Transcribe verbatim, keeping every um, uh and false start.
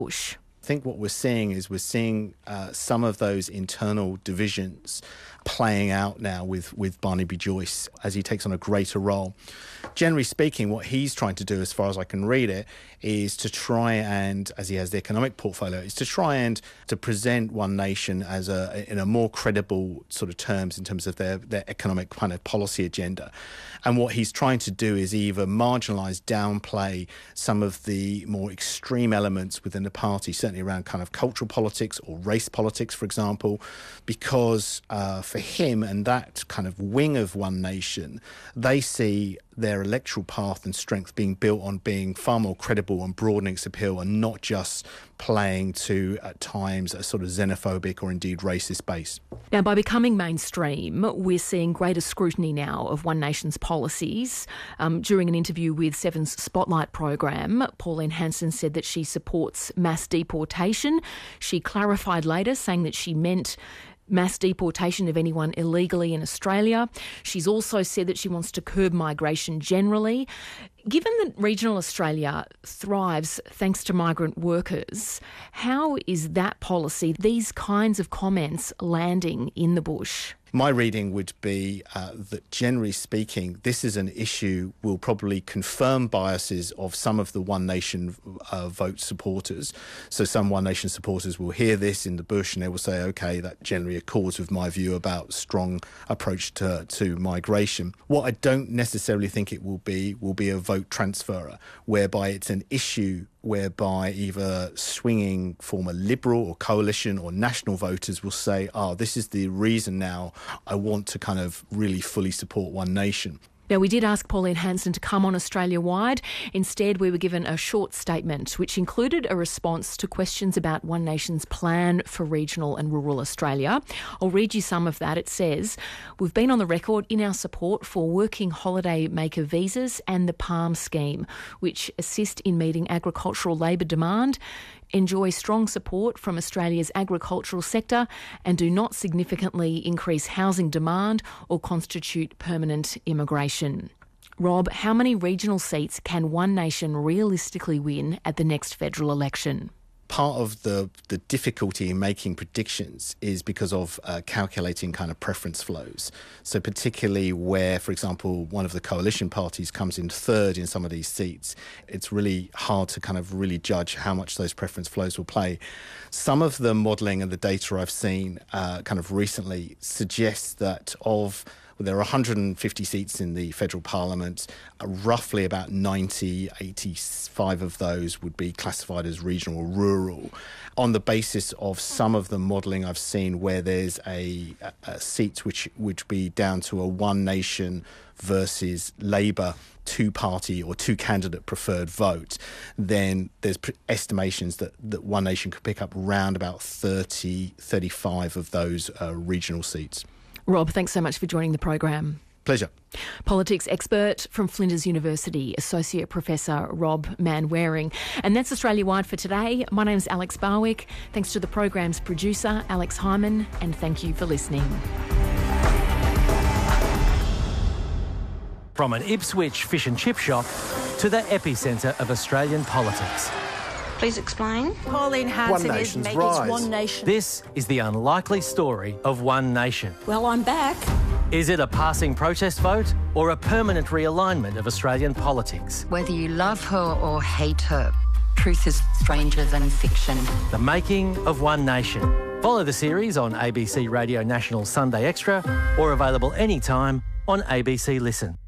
Bush. I think what we're seeing is we're seeing uh, some of those internal divisions playing out now with, with Barnaby Joyce as he takes on a greater role. Generally speaking, what he's trying to do, as far as I can read it, is to try and, as he has the economic portfolio, is to try and to present One Nation as a in a more credible sort of terms in terms of their, their economic kind of policy agenda. And what he's trying to do is either marginalise, downplay some of the more extreme elements within the party, certainly around kind of cultural politics or race politics, for example, because uh, for him and that kind of wing of One Nation, they see their electoral path and strength being built on being far more credible and broadening its appeal and not just playing to, at times, a sort of xenophobic or indeed racist base. Now, by becoming mainstream, we're seeing greater scrutiny now of One Nation's policies. Um, during an interview with Seven's Spotlight program, Pauline Hanson said that she supports mass deportation. She clarified later, saying that she meant mass deportation of anyone illegally in Australia. She's also said that she wants to curb migration generally. Given that regional Australia thrives thanks to migrant workers, how is that policy, these kinds of comments, landing in the bush? My reading would be uh, that, generally speaking, this is an issue will probably confirm biases of some of the One Nation uh, vote supporters. So some One Nation supporters will hear this in the bush and they will say, OK, that generally accords with my view about strong approach to, to migration. What I don't necessarily think it will be will be a vote transferer, whereby it's an issue whereby either swinging former Liberal or coalition or national voters will say, oh, this is the reason now I want to kind of really fully support One Nation. Now, we did ask Pauline Hanson to come on Australia-wide. Instead, we were given a short statement which included a response to questions about One Nation's plan for regional and rural Australia. I'll read you some of that. It says, we've been on the record in our support for working holiday maker visas and the PALM scheme, which assist in meeting agricultural labour demand, enjoy strong support from Australia's agricultural sector and do not significantly increase housing demand or constitute permanent immigration. Rob, how many regional seats can One Nation realistically win at the next federal election? Part of the, the difficulty in making predictions is because of uh, calculating kind of preference flows. So particularly where, for example, one of the coalition parties comes in third in some of these seats, it's really hard to kind of really judge how much those preference flows will play. Some of the modelling and the data I've seen uh, kind of recently suggests that of there are one hundred fifty seats in the federal parliament. Uh, roughly about ninety, eighty-five of those would be classified as regional or rural, on the basis of some of the modelling I've seen where there's a, a, a seat which would be down to a One Nation versus Labour two-party or two-candidate preferred vote. Then there's estimations that, that One Nation could pick up around about thirty, thirty-five of those uh, regional seats. Rob, thanks so much for joining the program. Pleasure. Politics expert from Flinders University, Associate Professor Rob Manwaring. And that's Australia-wide for today. My name's Alex Barwick. Thanks to the program's producer, Alex Hyman, and thank you for listening. From an Ipswich fish and chip shop to the epicentre of Australian politics. Please explain. Pauline Hanson One is Nation's making rise. One Nation. This is the unlikely story of One Nation. Well, I'm back. Is it a passing protest vote or a permanent realignment of Australian politics? Whether you love her or hate her, truth is stranger than fiction. The making of One Nation. Follow the series on A B C Radio National Sunday Extra or available anytime on A B C Listen.